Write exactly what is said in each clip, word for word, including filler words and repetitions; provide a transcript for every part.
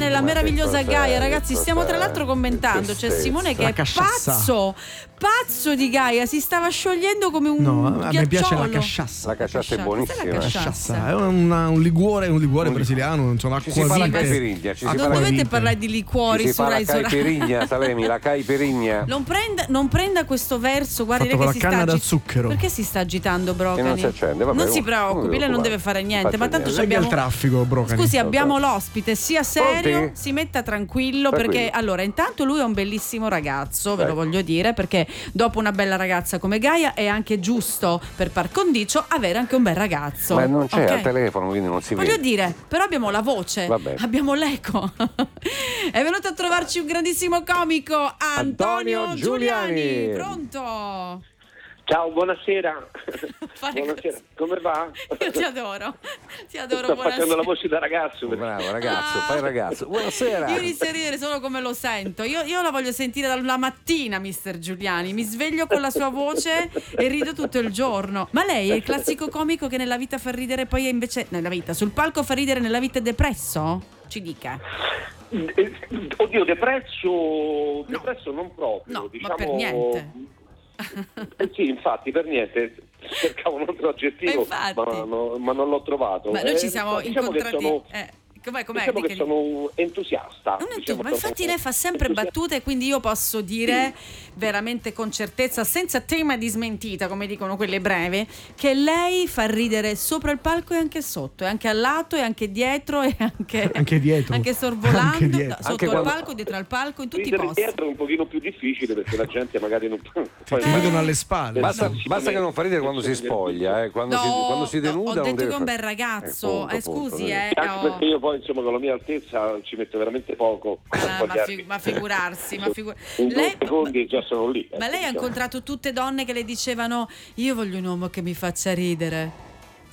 nella meravigliosa Gaia, ragazzi. Stiamo tra l'altro commentando, c'è Simone che è pazzo, pazzo di Gaia, si stava sciogliendo come un no, a ghiacciolo. me piace la casciassa. La casciassa è buonissima. La casciassa è una, un liquore, un liquore un brasiliano, insomma, ci si fa la caipirinha, ci non si fa dovete la... parlare di liquori ci su si fa Rai la caipirinha, Salemi, la caipirinha. Non prenda, non prenda questo verso, guardi lei con che la si canna sta da zucchero. Perché si sta agitando Brocani? E non si accende, vabbè, non si non preoccupi, lei non deve fare niente, ma tanto niente. abbiamo il traffico, Brocani. Scusi, abbiamo l'ospite, sia serio, Pronti? si metta tranquillo, Tranquillo. perché allora intanto lui è un bellissimo ragazzo, ve Dai. lo voglio dire, perché dopo una bella ragazza come Gaia è anche giusto per par condicio avere anche un bel ragazzo. Ma non c'è ok? al telefono, quindi non si Voglio vede. dire, però abbiamo la voce, Vabbè. abbiamo l'eco. È venuto a trovarci un grandissimo comico, Antonio, Antonio Giuliani. Giuliani. Pronto? Ciao, buonasera. Fare Buonasera, così. come va? Io ti adoro, ti adoro, Sto buonasera. facendo la voce da ragazzo. perché- Bravo ragazzo, Ah. fai il ragazzo. Buonasera. Io inizio a ridere solo come lo sento. Io, io la voglio sentire dalla mattina, mister Giuliani. Mi sveglio con la sua voce e rido tutto il giorno. Ma lei è il classico comico che nella vita fa ridere, poi invece nella vita, sul palco fa ridere, nella vita è depresso? Ci dica. Eh, Oddio, depresso, depresso non proprio. No, diciamo... ma per niente. Eh sì, infatti, per niente. Cercavo un altro aggettivo, Infatti. ma, no- ma non l'ho trovato. Ma noi ci Eh, siamo diciamo che incontrati. sono- eh, com'è, com'è? Diciamo che Dica- sono un entusiasta. Non è tu, diciamo ma che infatti sono lei fa sempre entusiasta. battute, quindi io posso dire veramente con certezza, senza tema di smentita, come dicono quelle breve, che lei fa ridere sopra il palco e anche sotto, e anche al lato e anche dietro e anche, Anche dietro. anche sorvolando, Anche dietro. sotto Anche al quando- palco, dietro al palco, in tutti i Ridere posti. dietro è un pochino più difficile perché la gente magari non può. Ti vedono alle spalle. Basta, No. basta che non fa ridere quando si spoglia, eh. quando, si, No, quando si no, denuda. ho non detto deve che è un fa- bel ragazzo, Eh, punto, eh, punto, scusi, vedi. eh, Anche oh. perché io poi insomma con la mia altezza ci metto veramente poco a Ah, ma, sbagliarmi. fi- ma figurarsi, ma figu- in due lei, secondi già sono lì. ma lei ha ecco, incontrato tutte donne che le dicevano io voglio un uomo che mi faccia ridere.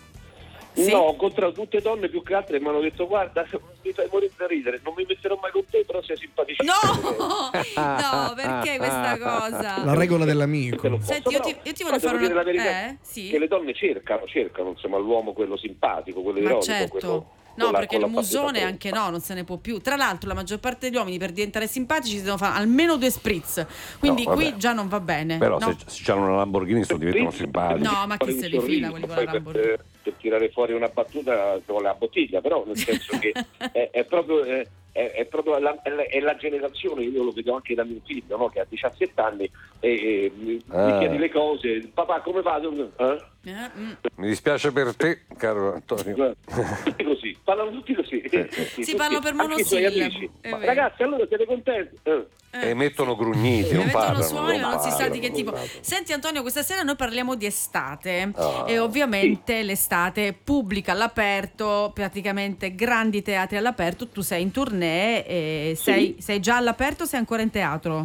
Sì? No, ho incontrato tutte donne più che altre e mi hanno detto guarda, mi fai morire da ridere, non mi metterò mai con te, però sei simpaticissimo. No, no, perché questa cosa? La regola dell'amico. Te lo posso, Senti, io ti, però, io ti voglio però fare devo una... dire la verità, Eh, sì? che le donne cercano, cercano insomma l'uomo quello simpatico, quello Ma ironico, certo. quello No, con la- perché con il la battuta musone pronta. anche no, non se ne può più. Tra l'altro la maggior parte degli uomini per diventare simpatici si devono fare almeno due spritz. Quindi No, vabbè. qui già non va bene. Però no? se, se hanno una Lamborghini sono diventano Sì, simpatici. No, ma chi fare se un li fila sorriso, quelli con poi la per- Lamborghini? Per tirare fuori una battuta ci vuole la bottiglia, però nel senso che è, è proprio è, è- è proprio la, è la- è la generazione, io lo vedo anche da mio figlio, no? Che ha diciassette anni e, e mi, Ah. mi chiedi le cose, papà come vado? Eh? Eh, mm. Mi dispiace per te, caro Antonio. Tutti così, parlano tutti così. Sì, Si parlano per anche i suoi monosillabi, amici. è Ma vero. ragazzi, allora siete contenti? Eh. E mettono grugniti, E non mettono parlano. suoni, ma non si sa parlano, di che non tipo. parlano. Senti Antonio, questa sera noi parliamo di estate Ah. e ovviamente l'estate pubblica all'aperto, praticamente grandi teatri all'aperto, tu sei in tournée e sei, sei già all'aperto o sei ancora in teatro?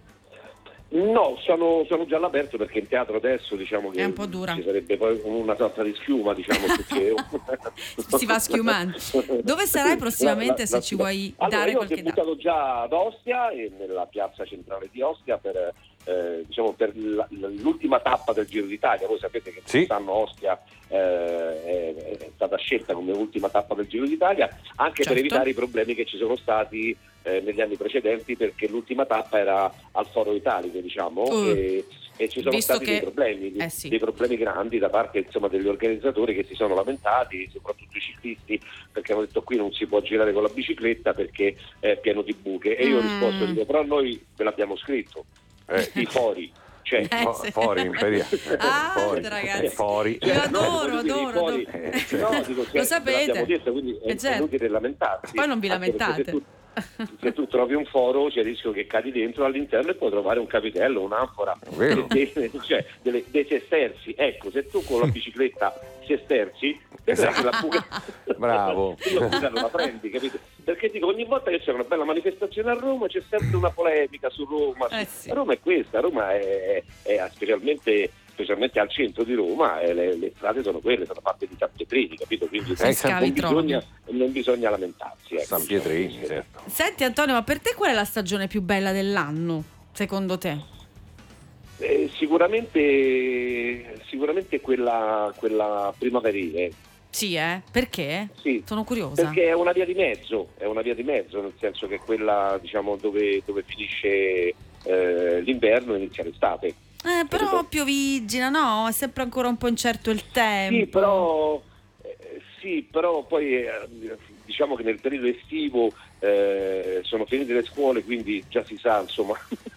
No, sono, sono già all'aperto perché in teatro adesso diciamo che È un po' dura. ci sarebbe poi una sorta di schiuma, diciamo, perché Si va schiumando. Dove sarai prossimamente, se ci vuoi allora, dare io qualche ho buttato già ad Ostia e nella piazza centrale di Ostia per, eh, diciamo, per la- l'ultima tappa del Giro d'Italia. Voi sapete che Sì. quest'anno Ostia eh, è, è stata scelta come ultima tappa del Giro d'Italia anche Certo. per evitare i problemi che ci sono stati eh, negli anni precedenti, perché l'ultima tappa era al Foro Italico, diciamo, Uh, e, e ci sono visto stati che- dei problemi, eh sì. dei problemi grandi da parte insomma degli organizzatori che si sono lamentati, soprattutto i ciclisti, perché hanno detto qui non si può girare con la bicicletta perché è pieno di buche. E io ho Mm. risposto, dico, però noi ve l'abbiamo scritto, eh, i fori. Cioè, Eh, Fo- sì. fuori, imperiale. Ah, Fuori. ragazzi. Eh, fuori. Io no, adoro, voglio dire, i adoro, fori- adoro. Eh, cioè. no, dico, Lo cioè, sapete. ve l'abbiamo detto, quindi è Eh, certo. inutile lamentarsi. Poi non vi Anche perché lamentate. Se tu, se tu trovi un foro c'è il rischio che cadi dentro all'interno e puoi trovare un capitello, un'anfora, Vero. dei, dei- cioè, delle- dei sesterzi. Ecco, se tu con la bicicletta sesterzi, vedrai che la buca, Bravo. la buca non la prendi, capito? Perché dico, ogni volta che c'è una bella manifestazione a Roma c'è sempre una polemica su Roma. Eh sì. Roma è questa, Roma è, è- è specialmente, specialmente al centro di Roma, e le, le strade sono quelle, sono fatte di San Pietrini, capito? Quindi Si non, scavi bisogna, non bisogna lamentarsi. Ecco. San Pietrini, certo. Senti Antonio, ma per te qual è la stagione più bella dell'anno, secondo te? Eh, sicuramente sicuramente quella, quella primaverile. Sì, eh? Perché? Sì, Sono curiosa. perché è una via di mezzo, è una via di mezzo, nel senso che è quella, diciamo, dove, dove finisce eh, l'inverno e inizia l'estate. Eh, però Capito? piovigina, no? È sempre ancora un po' incerto il tempo. Sì, però, eh, sì, però poi eh, diciamo che nel periodo estivo eh, sono finite le scuole, quindi già si sa, insomma,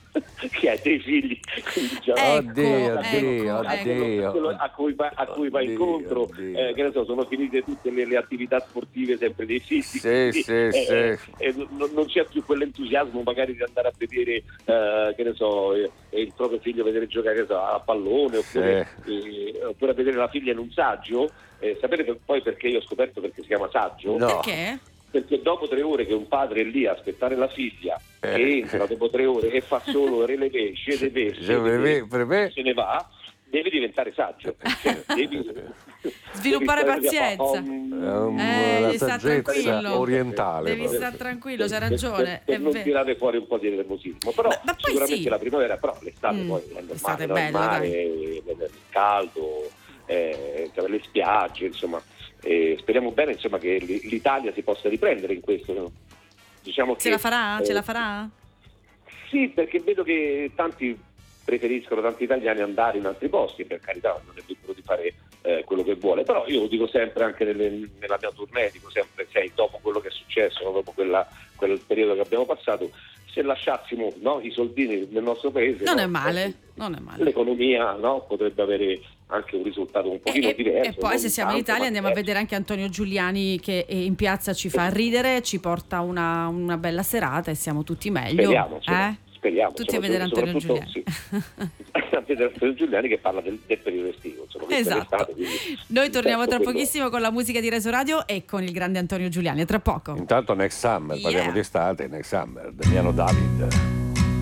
che hai dei figli, quindi già Ecco, Oddio, ecco, oddio, ecco. oddio. quello a cui va, a cui va Oddio, incontro, oddio. eh, che ne so, sono finite tutte le, le attività sportive sempre dei figli, Sì, quindi, sì, eh, sì. eh, eh, non, non c'è più quell'entusiasmo magari di andare a vedere, eh, che ne so, eh, il proprio figlio vedere giocare, che ne so, a pallone, oppure, eh, oppure a vedere la figlia in un saggio. Eh, sapete per- poi perché io ho scoperto perché si chiama saggio? No. Perché? Perché dopo tre ore che un padre è lì a aspettare la figlia, Eh. che entra dopo tre ore e fa solo relevé, scende per Se per per me- se ne va, deve diventare saggio. Cioè, devi, Sviluppare devi stare lì a pazienza. fare un- È un- Eh, una devi sta saggezza tranquillo. orientale. Devi proprio. stare tranquillo, c'hai per- ragione. per, per è non vero. tirare fuori un po' di nervosismo, però Ma- ma poi sicuramente sì. la primavera, però l'estate Mm, poi è l'estate normale, è no? Il bella, mare, il caldo, eh, le spiagge, insomma. Eh, speriamo bene, insomma, che l- l'Italia si possa riprendere in questo, no? Diciamo Ce che, la farà? Ce eh, la farà? Sì, perché vedo che tanti preferiscono, tanti italiani, andare in altri posti, per carità, non è libero di fare eh, quello che vuole, però io lo dico sempre anche nelle- nella mia tournée, dico sempre, sai, dopo quello che è successo, dopo quella, quel periodo che abbiamo passato, se lasciassimo, no, i soldini nel nostro paese, Non no, è male, eh, non è male. l'economia, no, potrebbe avere anche un risultato un E, pochino e- diverso. e poi non se siamo in tanto, Italia ma andiamo a diverso. vedere anche Antonio Giuliani che eh, in piazza ci fa ridere, ci porta una, una bella serata e siamo tutti meglio. Speriamo, insomma, eh? speriamo, Tutti a insomma, vedere Antonio soprattutto- Giuliani. sì. A vedere Antonio Giuliani che parla del, del periodo estivo, insomma, visto che è Esatto. estate, quindi Noi torniamo tra quello- pochissimo con la musica di Reso Radio e con il grande Antonio Giuliani. A tra poco. Intanto Next Summer, parliamo Yeah. di estate, Next Summer, Damiano David.